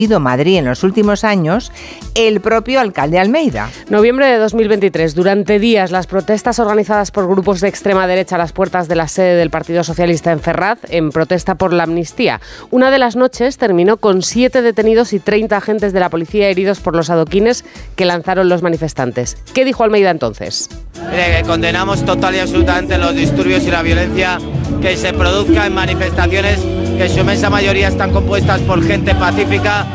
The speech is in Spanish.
Madrid en los últimos años, el propio alcalde Almeida. Noviembre de 2023. Durante días, las protestas organizadas por grupos de extrema derecha a las puertas de la sede del Partido Socialista en Ferraz, en protesta por la amnistía. Una de las noches terminó con 7 detenidos y 30 agentes de la policía heridos por los adoquines que lanzaron los manifestantes. ¿Qué dijo Almeida entonces? Mire, que condenamos total y absolutamente los disturbios y la violencia que se produzca en manifestaciones que en su inmensa mayoría están compuestas por gente pacífica.